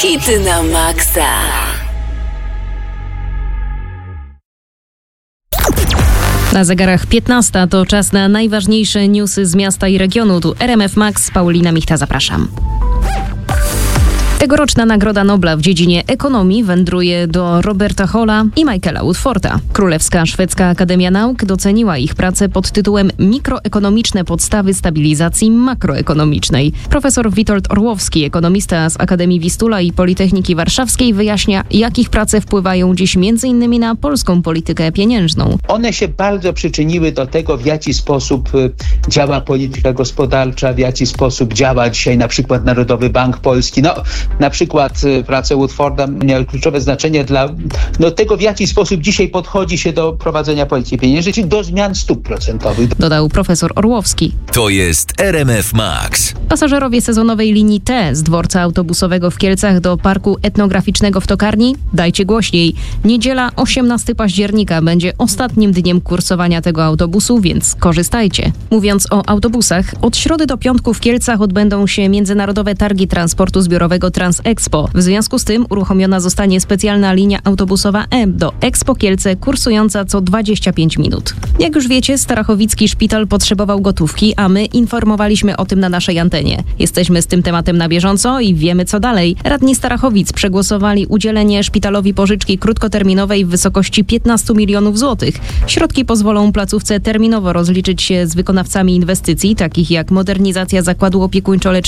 Hity na maksa. Na zegarach 15 to czas na najważniejsze newsy z miasta i regionu. Tu RMF Max, Paulina Michta, zapraszam. Tegoroczna Nagroda Nobla w dziedzinie ekonomii wędruje do Roberta Halla i Michaela Woodforda. Królewska Szwedzka Akademia Nauk doceniła ich pracę pod tytułem Mikroekonomiczne podstawy stabilizacji makroekonomicznej. Profesor Witold Orłowski, ekonomista z Akademii Wistula i Politechniki Warszawskiej, wyjaśnia, jak ich prace wpływają dziś m.in. na polską politykę pieniężną. One się bardzo przyczyniły do tego, w jaki sposób działa polityka gospodarcza, w jaki sposób działa dzisiaj na przykład Narodowy Bank Polski. Na przykład prace Woodforda miały kluczowe znaczenie dla tego, w jaki sposób dzisiaj podchodzi się do prowadzenia polityki pieniężnej, czyli do zmian stóp procentowych. Dodał profesor Orłowski. To jest RMF Max. Pasażerowie sezonowej linii T z dworca autobusowego w Kielcach do Parku Etnograficznego w Tokarni, dajcie głośniej. Niedziela 18 października będzie ostatnim dniem kursowania tego autobusu, więc korzystajcie. Mówiąc o autobusach, od środy do piątku w Kielcach odbędą się Międzynarodowe Targi Transportu Zbiorowego Transexpo. W związku z tym uruchomiona zostanie specjalna linia autobusowa M do Expo Kielce, kursująca co 25 minut. Jak już wiecie, Starachowicki Szpital potrzebował gotówki, a my informowaliśmy o tym na naszej antenie. Jesteśmy z tym tematem na bieżąco i wiemy, co dalej. Radni Starachowic przegłosowali udzielenie szpitalowi pożyczki krótkoterminowej w wysokości 15 milionów złotych. Środki pozwolą placówce terminowo rozliczyć się z wykonawcami inwestycji, takich jak modernizacja zakładu opiekuńczo-leczniczego